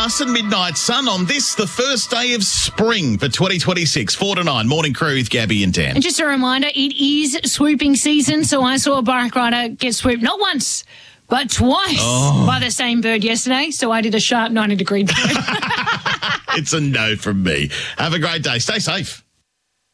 us and Midnight Sun on this, the first day of spring for 2026. 4 to 9. Morning crew with Gabby and Dan. And just a reminder, it is swooping season, so I saw a bike rider get swooped not once, but twice by the same bird yesterday, so I did a sharp 90-degree turn. It's a no from me. Have a great day. Stay safe.